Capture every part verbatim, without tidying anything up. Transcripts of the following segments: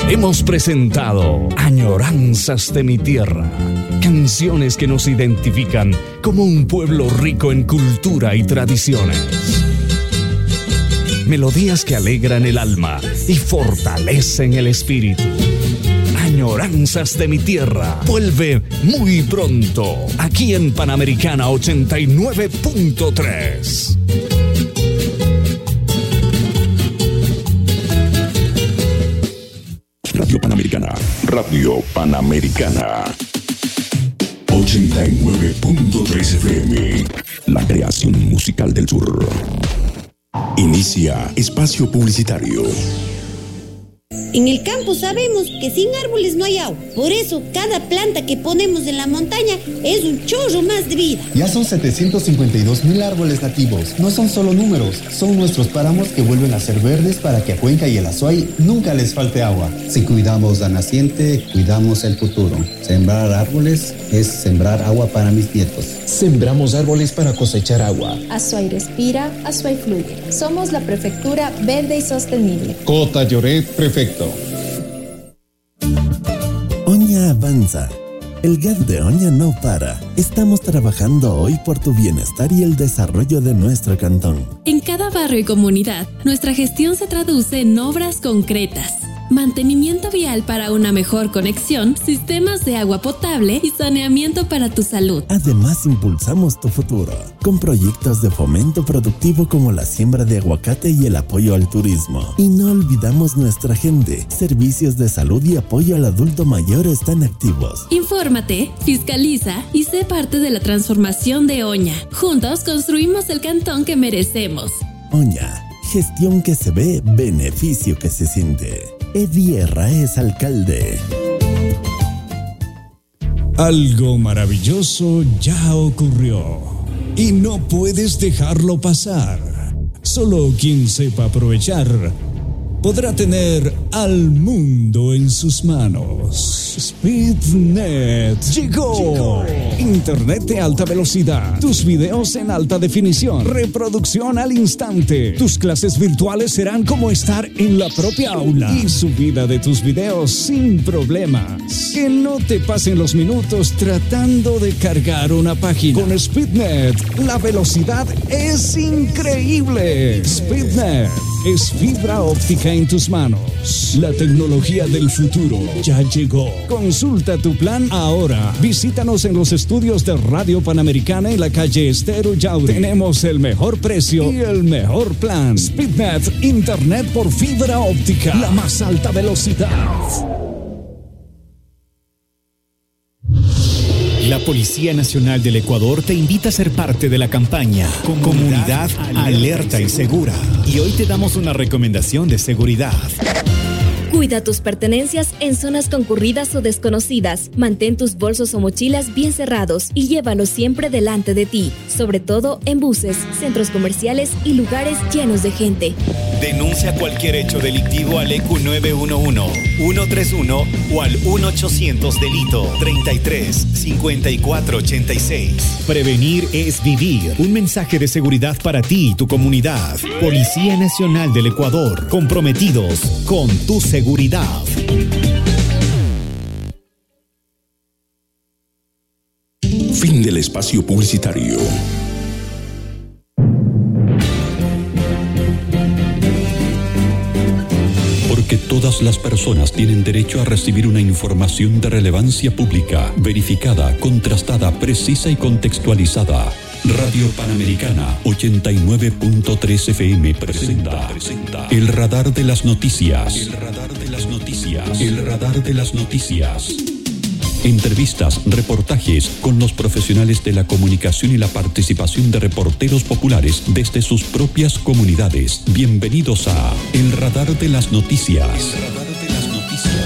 Hemos presentado Añoranzas de mi tierra, canciones que nos identifican como un pueblo rico en cultura y tradiciones. Melodías que alegran el alma y fortalecen el espíritu. Añoranzas de mi tierra vuelve muy pronto, aquí en Panamericana ochenta y nueve punto tres. Radio Panamericana, Radio Panamericana ochenta y nueve punto tres F M, la creación musical del sur. Inicia espacio publicitario. En el campo sabemos que sin árboles no hay agua. Por eso, cada planta que ponemos en la montaña es un chorro más de vida. Ya son setecientos cincuenta y dos mil árboles nativos. No son solo números, son nuestros páramos que vuelven a ser verdes para que a Cuenca y el Azuay nunca les falte agua. Si cuidamos la naciente, cuidamos el futuro. Sembrar árboles es sembrar agua para mis nietos. Sembramos árboles para cosechar agua. Azuay respira, Azuay fluye. Somos la Prefectura Verde y Sostenible. Cota Lloret, prefecto. Oña avanza. El G A D de Oña no para. Estamos trabajando hoy por tu bienestar y el desarrollo de nuestro cantón. En cada barrio y comunidad, nuestra gestión se traduce en obras concretas. Mantenimiento vial para una mejor conexión, sistemas de agua potable y saneamiento para tu salud. Además, impulsamos tu futuro con proyectos de fomento productivo como la siembra de aguacate y el apoyo al turismo. Y no olvidamos nuestra gente. Servicios de salud y apoyo al adulto mayor están activos. Infórmate, fiscaliza y sé parte de la transformación de Oña. Juntos construimos el cantón que merecemos. Oña, gestión que se ve, beneficio que se siente. Edierra es alcalde. Algo maravilloso ya ocurrió y no puedes dejarlo pasar. Solo quien sepa aprovechar podrá tener al mundo en sus manos. SpeedNet llegó. llegó. Internet de alta velocidad. Tus videos en alta definición. Reproducción al instante. Tus clases virtuales serán como estar en la propia aula. Y subida de tus videos sin problemas. Que no te pasen los minutos tratando de cargar una página. Con SpeedNet, la velocidad es increíble. SpeedNet es fibra óptica en tus manos. La tecnología del futuro ya llegó. Consulta tu plan ahora. Visítanos en los estudios de Radio Panamericana en la calle Estero Yauri. Tenemos el mejor precio y el mejor plan. SpeedNet, internet por fibra óptica. La más alta velocidad. La Policía Nacional del Ecuador te invita a ser parte de la campaña Comunidad, Comunidad Alerta, Alerta y Segura. Y hoy te damos una recomendación de seguridad. Cuida tus pertenencias en zonas concurridas o desconocidas. Mantén tus bolsos o mochilas bien cerrados y llévalos siempre delante de ti, sobre todo en buses, centros comerciales y lugares llenos de gente. Denuncia cualquier hecho delictivo al E Q nueve uno uno, uno tres uno o al uno ochocientos delito treinta y tres cincuenta y cuatro ochenta y seis. Prevenir es vivir. Un mensaje de seguridad para ti y tu comunidad. Policía Nacional del Ecuador, comprometidos con tu seguridad. Seguridad. Fin del espacio publicitario. Porque todas las personas tienen derecho a recibir una información de relevancia pública, verificada, contrastada, precisa y contextualizada. Radio Panamericana ochenta y nueve punto tres F M presenta, presenta El Radar de las Noticias. El Radar de las Noticias. El Radar de las Noticias. Entrevistas, reportajes con los profesionales de la comunicación y la participación de reporteros populares desde sus propias comunidades. Bienvenidos a El Radar de las Noticias. El Radar de las Noticias.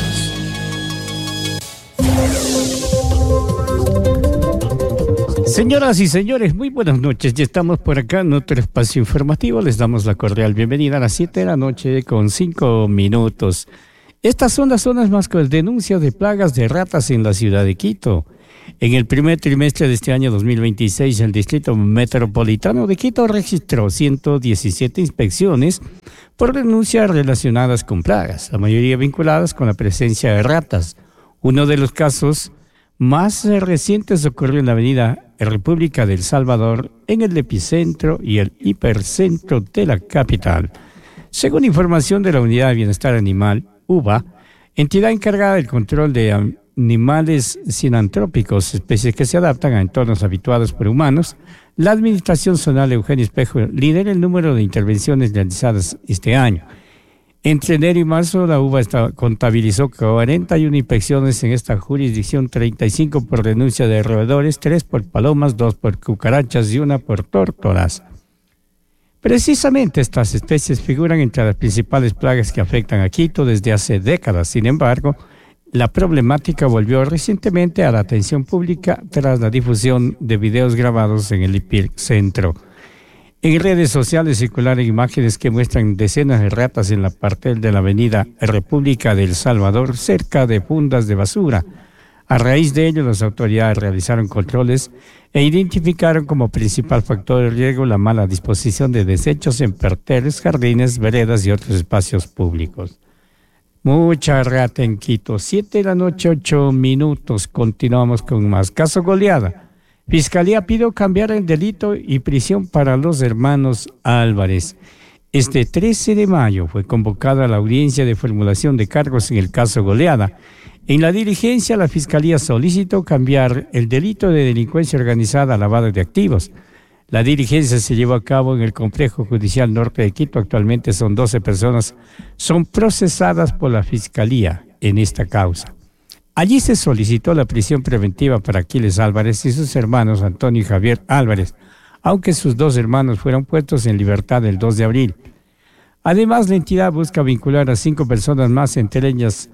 Señoras y señores, muy buenas noches. Ya estamos por acá en otro espacio informativo. Les damos la cordial bienvenida a las siete de la noche con cinco minutos. Estas son las zonas más con denuncias de plagas de ratas en la ciudad de Quito. En el primer trimestre de este año dos mil veintiséis, el Distrito Metropolitano de Quito registró ciento diecisiete inspecciones por denuncias relacionadas con plagas, la mayoría vinculadas con la presencia de ratas. Uno de los casos más recientes ocurrió en la avenida República del Salvador, en el epicentro y el hipercentro de la capital. Según información de la Unidad de Bienestar Animal, U B A, entidad encargada del control de animales sinantrópicos, especies que se adaptan a entornos habituados por humanos, la Administración Zonal Eugenio Espejo lidera el número de intervenciones realizadas este año. Entre enero y marzo, la U B A contabilizó cuarenta y una inspecciones en esta jurisdicción, treinta y cinco por denuncia de roedores, tres por palomas, dos por cucarachas y una por tórtolas. Precisamente estas especies figuran entre las principales plagas que afectan a Quito desde hace décadas. Sin embargo, la problemática volvió recientemente a la atención pública tras la difusión de videos grabados en el hipercentro. En redes sociales circularon imágenes que muestran decenas de ratas en la partel de la avenida República del Salvador, cerca de fundas de basura. A raíz de ello, las autoridades realizaron controles e identificaron como principal factor de riesgo la mala disposición de desechos en parteles, jardines, veredas y otros espacios públicos. Mucha rata en Quito. Siete de la noche, ocho minutos. Continuamos con más. Caso Goleada. Fiscalía pidió cambiar el delito y prisión para los hermanos Álvarez. Este trece de mayo fue convocada la audiencia de formulación de cargos en el caso Goleada. En la diligencia, la Fiscalía solicitó cambiar el delito de delincuencia organizada a lavado de activos. La diligencia se llevó a cabo en el Complejo Judicial Norte de Quito. Actualmente son doce personas, son procesadas por la Fiscalía en esta causa. Allí se solicitó la prisión preventiva para Aquiles Álvarez y sus hermanos Antonio y Javier Álvarez, aunque sus dos hermanos fueron puestos en libertad el dos de abril. Además, la entidad busca vincular a cinco personas más, entre ellas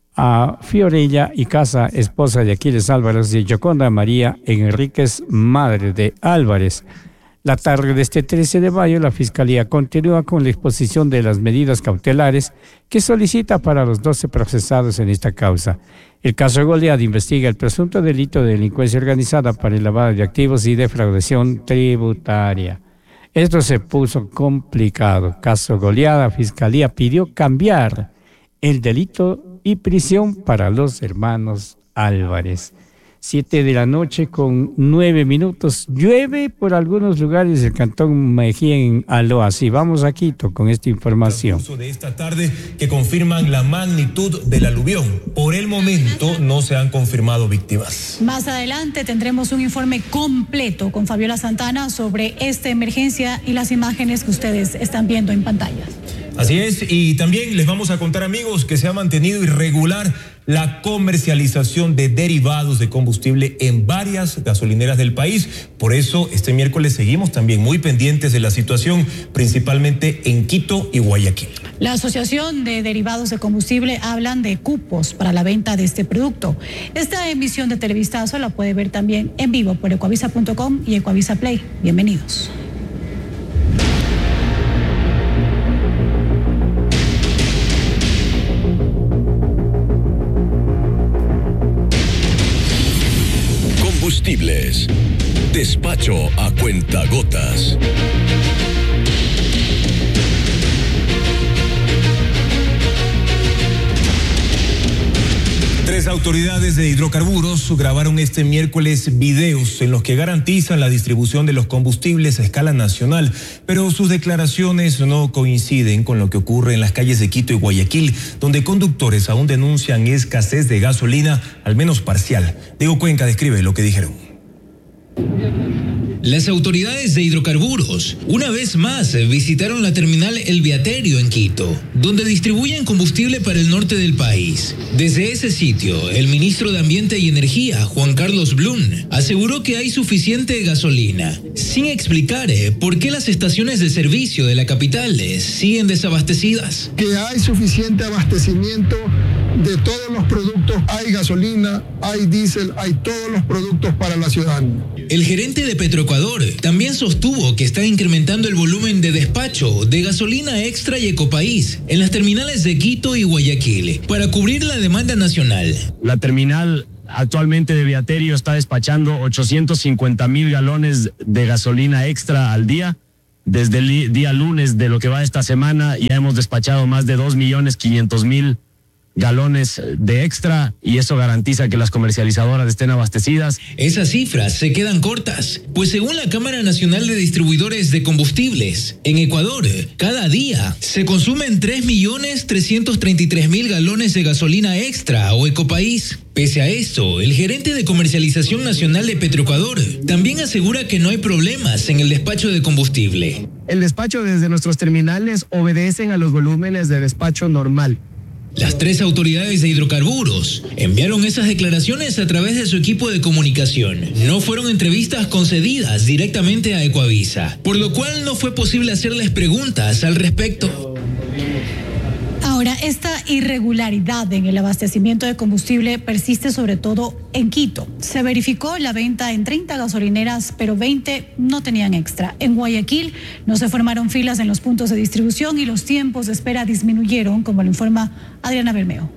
a Fiorella y Casa, esposa de Aquiles Álvarez, y Yoconda María Enríquez, madre de Álvarez. La tarde de este trece de mayo, la Fiscalía continúa con la exposición de las medidas cautelares que solicita para los doce procesados en esta causa. El caso Goleada investiga el presunto delito de delincuencia organizada para el lavado de activos y defraudación tributaria. Esto se puso complicado. Caso Goleada, Fiscalía pidió cambiar el delito y prisión para los hermanos Álvarez. Siete de la noche con nueve minutos. Llueve por algunos lugares del cantón Mejía en Aloa. Sí, vamos a Quito con esta información. De esta tarde que confirman la magnitud del aluvión. Por el momento no se han confirmado víctimas. Más adelante tendremos un informe completo con Fabiola Santana sobre esta emergencia y las imágenes que ustedes están viendo en pantalla. Así es, y también les vamos a contar, amigos, que se ha mantenido irregular la comercialización de derivados de combustible en varias gasolineras del país. Por eso, este miércoles seguimos también muy pendientes de la situación, principalmente en Quito y Guayaquil. La Asociación de Derivados de Combustible hablan de cupos para la venta de este producto. Esta emisión de Televistazo la puede ver también en vivo por ecuavisa punto com y Ecuavisa Play. Bienvenidos. Combustibles. Despacho a cuentagotas. Tres autoridades de hidrocarburos grabaron este miércoles videos en los que garantizan la distribución de los combustibles a escala nacional, pero sus declaraciones no coinciden con lo que ocurre en las calles de Quito y Guayaquil, donde conductores aún denuncian escasez de gasolina, al menos parcial. Diego Cuenca describe lo que dijeron. Las autoridades de hidrocarburos, una vez más, visitaron la terminal El Viaterio en Quito, donde distribuyen combustible para el norte del país. Desde ese sitio, el ministro de Ambiente y Energía, Juan Carlos Blum, aseguró que hay suficiente gasolina, sin explicar eh, por qué las estaciones de servicio de la capital eh, siguen desabastecidas. Que hay suficiente abastecimiento de todos los productos, hay gasolina, hay diésel, hay todos los productos para la ciudadanía. El gerente de Petroecuador también sostuvo que está incrementando el volumen de despacho de gasolina extra y Ecopaís en las terminales de Quito y Guayaquil para cubrir la demanda nacional. La terminal Actualmente Deviaterio está despachando ochocientos cincuenta mil galones de gasolina extra al día. Desde el día lunes de lo que va esta semana ya hemos despachado más de dos millones quinientos mil galones de extra y eso garantiza que las comercializadoras estén abastecidas. Esas cifras se quedan cortas, pues según la Cámara Nacional de Distribuidores de Combustibles, en Ecuador, cada día se consumen tres millones trescientos treinta y tres mil galones de gasolina extra o Ecopaís. Pese a esto, el gerente de Comercialización Nacional de Petroecuador también asegura que no hay problemas en el despacho de combustible. El despacho desde nuestros terminales obedecen a los volúmenes de despacho normal. Las tres autoridades de hidrocarburos enviaron esas declaraciones a través de su equipo de comunicación. No fueron entrevistas concedidas directamente a Ecuavisa, por lo cual no fue posible hacerles preguntas al respecto. Ahora, esta irregularidad en el abastecimiento de combustible persiste sobre todo en Quito. Se verificó la venta en treinta gasolineras, pero veinte no tenían extra. En Guayaquil no se formaron filas en los puntos de distribución y los tiempos de espera disminuyeron, como lo informa Adriana Bermeo.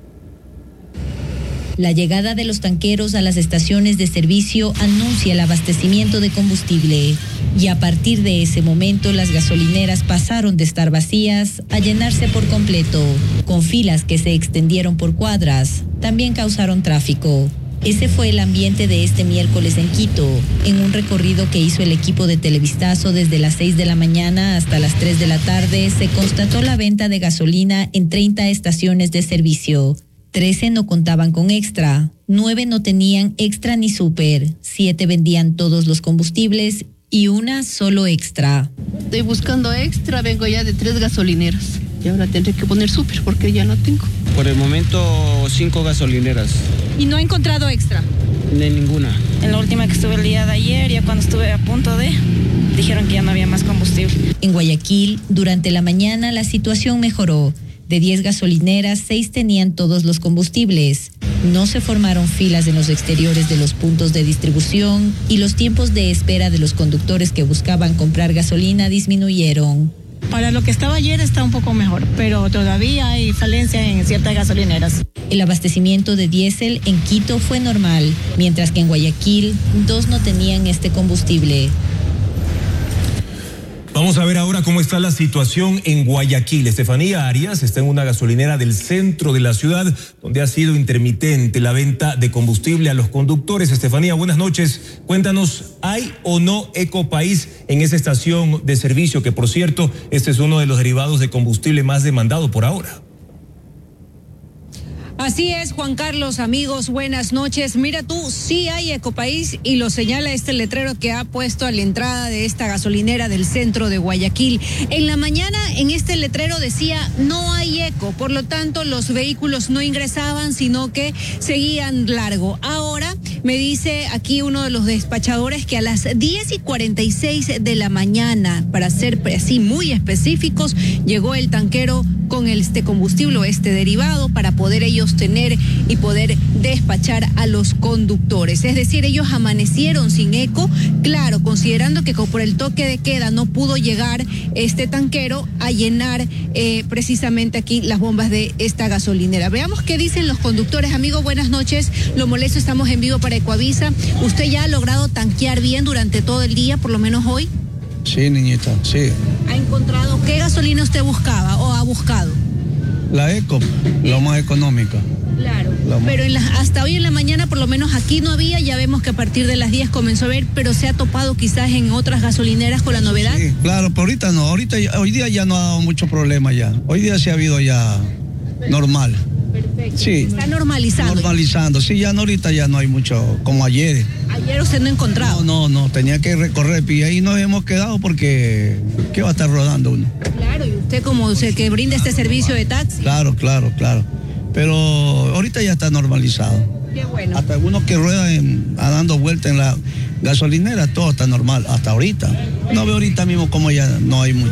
La llegada de los tanqueros a las estaciones de servicio anuncia el abastecimiento de combustible y a partir de ese momento las gasolineras pasaron de estar vacías a llenarse por completo, con filas que se extendieron por cuadras, también causaron tráfico. Ese fue el ambiente de este miércoles en Quito, en un recorrido que hizo el equipo de Televistazo desde las seis de la mañana hasta las tres de la tarde. Se constató la venta de gasolina en treinta estaciones de servicio. trece no contaban con extra, nueve no tenían extra ni super, siete vendían todos los combustibles y una solo extra. Estoy buscando extra, vengo ya de tres gasolineras y ahora tendré que poner super porque ya no tengo. Por el momento, cinco gasolineras. ¿Y no ha encontrado extra? De ninguna. En la última que estuve el día de ayer, ya cuando estuve a punto de, dijeron que ya no había más combustible. En Guayaquil, durante la mañana la situación mejoró. De diez gasolineras, seis tenían todos los combustibles. No se formaron filas en los exteriores de los puntos de distribución y los tiempos de espera de los conductores que buscaban comprar gasolina disminuyeron. Para lo que estaba ayer está un poco mejor, pero todavía hay falencia en ciertas gasolineras. El abastecimiento de diésel en Quito fue normal, mientras que en Guayaquil, dos no tenían este combustible. Vamos a ver ahora cómo está la situación en Guayaquil. Estefanía Arias está en una gasolinera del centro de la ciudad, donde ha sido intermitente la venta de combustible a los conductores. Estefanía, buenas noches. Cuéntanos, ¿hay o no Ecopaís en esa estación de servicio? Que, por cierto, este es uno de los derivados de combustible más demandado por ahora. Así es, Juan Carlos, amigos, buenas noches. Mira tú, sí hay Ecopaís y lo señala este letrero que ha puesto a la entrada de esta gasolinera del centro de Guayaquil. En la mañana en este letrero decía no hay Eco, por lo tanto los vehículos no ingresaban, sino que seguían largo. Ahora me dice aquí uno de los despachadores que a las diez y cuarenta y seis de la mañana, para ser así muy específicos, llegó el tanquero con este combustible, este derivado, para poder ellos tener y poder despachar a los conductores. Es decir, ellos amanecieron sin Eco, claro, considerando que por el toque de queda no pudo llegar este tanquero a llenar eh, precisamente aquí las bombas de esta gasolinera. Veamos qué dicen los conductores. Amigo, buenas noches. Lo molesto, estamos en vivo para Ecuavisa. ¿Usted ya ha logrado tanquear bien durante todo el día, por lo menos hoy? Sí, niñita, sí. ¿Ha encontrado qué gasolina usted buscaba o ha buscado? La Eco, lo más económica. Claro, pero en la, hasta hoy en la mañana por lo menos aquí no había, ya vemos que a partir de las diez comenzó a ver, pero se ha topado quizás en otras gasolineras con la novedad. Sí, claro, pero ahorita no, ahorita hoy día ya no ha dado mucho problema ya, hoy día sí ha habido ya normal. Perfecto. Sí. Está normalizando. Normalizando, sí, ya no, ahorita ya no hay mucho, como ayer. Ayer usted no encontraba. No, no, no, tenía que recorrer y ahí nos hemos quedado porque ¿qué va a estar rodando uno? Claro, y usted como se que brinda este servicio de taxi. Claro, claro, claro. Pero ahorita ya está normalizado. Qué bueno. Hasta algunos que ruedan a dando vueltas en la gasolinera, todo está normal, hasta ahorita. No veo ahorita mismo como ya no hay mucho.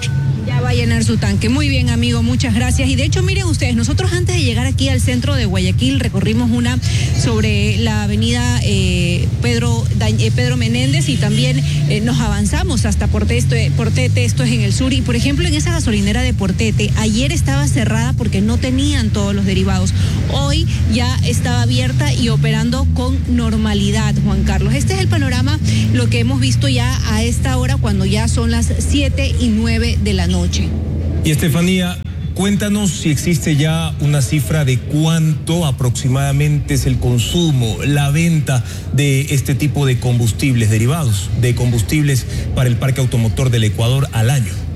Ya va a llenar su tanque. Muy bien, amigo, muchas gracias. Y de hecho, miren ustedes, nosotros antes de llegar aquí al centro de Guayaquil recorrimos una sobre la avenida eh, Pedro, eh, Pedro Menéndez y también eh, nos avanzamos hasta Portete, Portete, esto es en el sur. Y por ejemplo, en esa gasolinera de Portete, ayer estaba cerrada porque no tenían todos los derivados. Hoy ya estaba abierta y operando con normalidad, Juan Carlos. Este es el panorama, lo que hemos visto ya a esta hora cuando ya son las siete y nueve de la noche. Noche. Y Estefanía, cuéntanos si existe ya una cifra de cuánto aproximadamente es el consumo, la venta de este tipo de combustibles derivados, de combustibles para el parque automotor del Ecuador al año.